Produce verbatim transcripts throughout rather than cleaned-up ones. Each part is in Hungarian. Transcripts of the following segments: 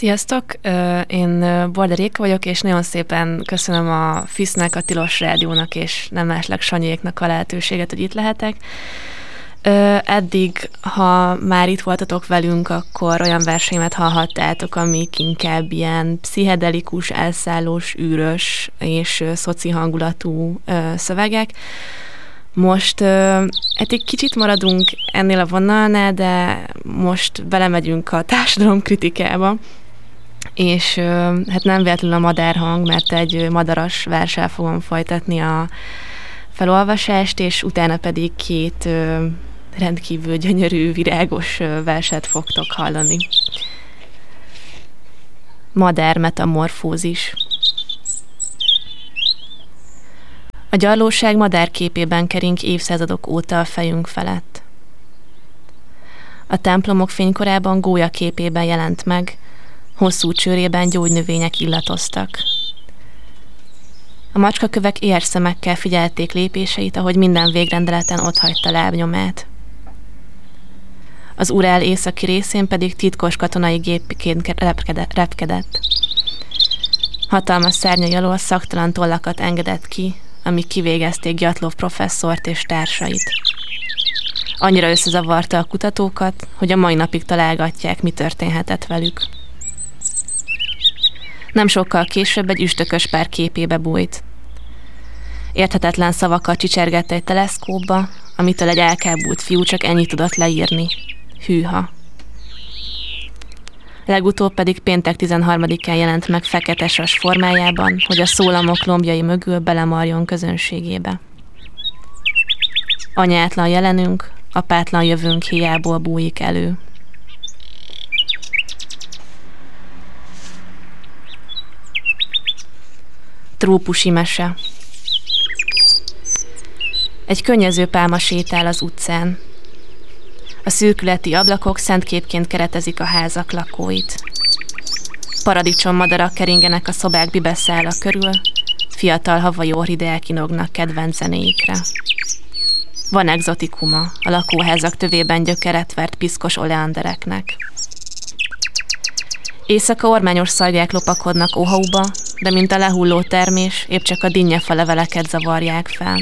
Sziasztok! Én Bolda Réka vagyok, és nagyon szépen köszönöm a fisznek, a Tilos Rádiónak és nem másleg Sanyéknak a lehetőséget, hogy itt lehetek. Eddig, ha már itt voltatok velünk, akkor olyan versenyemet hallhattátok, amik inkább ilyen pszichedelikus, elszállós, űrös és szoci hangulatú szövegek. Most egy kicsit maradunk ennél a vonalnál, de most belemegyünk a társadalomkritikába, és hát nem véletlenül a madárhang, mert egy madaras verssel fogom folytatni a felolvasást, és utána pedig két rendkívül gyönyörű, virágos verset fogtok hallani. Madár metamorfózis. A gyarlóság madárképében kering évszázadok óta a fejünk felett. A templomok fénykorában gólya képében jelent meg, hosszú csőrében gyógynövények illatoztak. A macskakövek érszemekkel figyelték lépéseit, ahogy minden végrendeleten otthagyta lábnyomát. Az Urál északi részén pedig titkos katonai gépként repkedett. Hatalmas szárnyai alól szaktalan tollakat engedett ki, amik kivégezték Gyatlov professzort és társait. Annyira összezavarta a kutatókat, hogy a mai napig találgatják, mi történhetett velük. Nem sokkal később egy üstökös pár képébe bújt. Érthetetlen szavakat csicsergett egy teleszkópba, amitől egy elkábult fiú csak ennyit tudott leírni. Hűha. Legutóbb pedig péntek tizenharmadikán jelent meg fekete sas formájában, hogy a szólamok lombjai mögül belemarjon közönségébe. Anyátlan jelenünk, apátlan jövőnk hiából bújik elő. Trópusi mese. Egy könnyező pálma sétál az utcán. A szürkületi ablakok szentképként keretezik a házak lakóit. Paradicsommadarak keringenek a szobák bibeszála körül, fiatal havai orhideák inognak kedvenc zenéikre. Van egzotikuma a lakóházak tövében gyökeret vert piszkos oleandereknek. Éjszaka ormányos szarvák lopakodnak Ohauba, de mint a lehulló termés, épp csak a dinnyefa leveleket zavarják fel.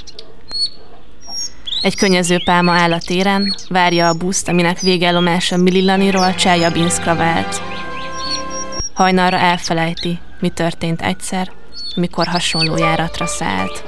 Egy könnyező pálma áll a téren, várja a buszt, aminek végállomása Millilaniról Cseljabinszkra vált. Hajnalra elfelejti, mi történt egyszer, amikor hasonló járatra szállt.